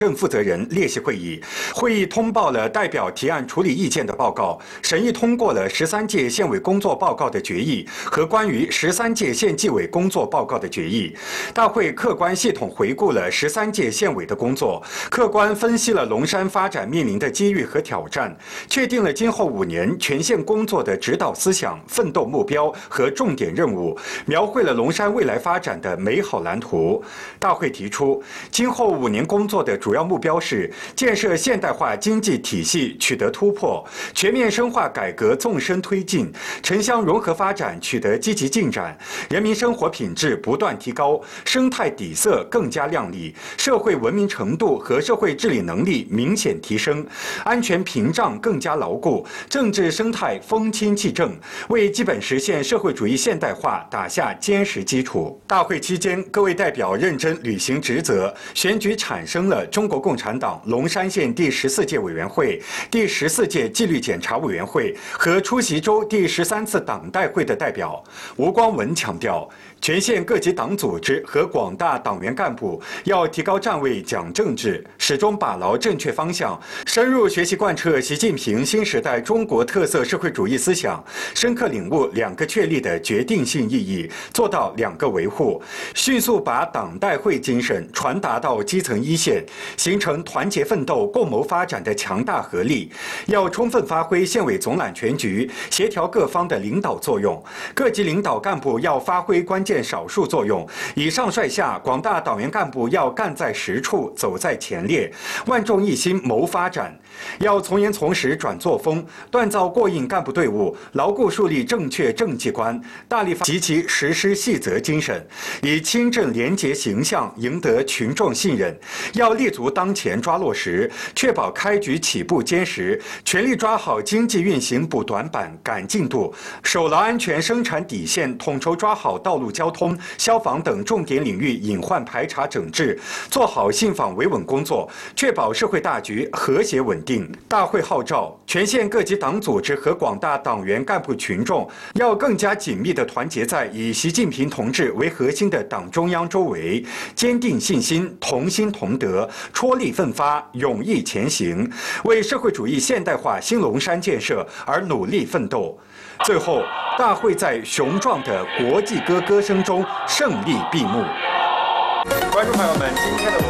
政负责人列席会议，会议通报了代表提案处理意见的报告，审议通过了13届县委工作报告的决议和关于13届县纪委工作报告的决议。大会客观系统回顾了13届县委的工作，客观分析了龙山发展面临的机遇和挑战，确定了今后5年全县工作的指导思想、奋斗目标和重点任务，描绘了龙山未来发展的美好蓝图。大会提出，今后5年工作的主要目标是建设现代化经济体系取得突破，全面深化改革纵深推进，城乡融合发展取得积极进展，人民生活品质不断提高，生态底色更加亮丽，社会文明程度和社会治理能力明显提升，安全屏障更加牢固，政治生态风清气正，为基本实现社会主义现代化打下坚实基础。大会期间，各位代表认真履行职责，选举产生了中国共产党龙山县第14届委员会、第14届纪律检查委员会和出席州第13次党代会的代表。吴光文强调，全县各级党组织和广大党员干部要提高站位讲政治，始终把牢正确方向，深入学习贯彻习近平新时代中国特色社会主义思想，深刻领悟2个确立的决定性意义，做到2个维护，迅速把党代会精神传达到基层一线，形成团结奋斗、共谋发展的强大合力。要充分发挥县委总揽全局、协调各方的领导作用，各级领导干部要发挥关键少数作用，以上率下，广大党员干部要干在实处，走在前列，万众一心谋发展。要从严从实转作风，锻造过硬干部队伍，牢固树立正确政绩观，大力及其实施细则精神，以清正廉洁形象赢得群众信任。要立足当前抓落实，确保开局起步坚实，全力抓好经济运行补短板、赶进度，守牢安全生产底线，统筹抓好道路交通、消防等重点领域隐患排查整治，做好信访维稳工作，确保社会大局和谐稳定。大会号召全县各级党组织和广大党员干部群众要更加紧密地团结在以习近平同志为核心的党中央周围，坚定信心，同心同德，踔厉奋发，勇毅前行，为社会主义现代化新龙山建设而努力奋斗。最后，大会在雄壮的国际歌歌声中胜利闭幕。观众朋友们，今天的